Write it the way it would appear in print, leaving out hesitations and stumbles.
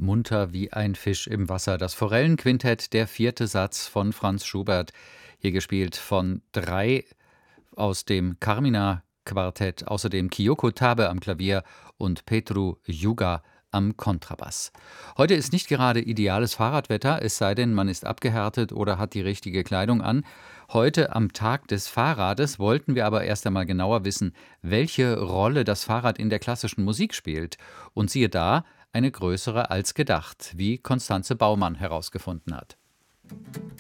Munter wie ein Fisch im Wasser. Das Forellenquintett, der vierte Satz von Franz Schubert. Hier gespielt von 3 aus dem Carmina-Quartett, außerdem Kyoko Tabe am Klavier und Petru Yuga am Kontrabass. Heute ist nicht gerade ideales Fahrradwetter, es sei denn, man ist abgehärtet oder hat die richtige Kleidung an. Heute am Tag des Fahrrades wollten wir aber erst einmal genauer wissen, welche Rolle das Fahrrad in der klassischen Musik spielt. Und siehe da, eine größere als gedacht, wie Constanze Baumann herausgefunden hat.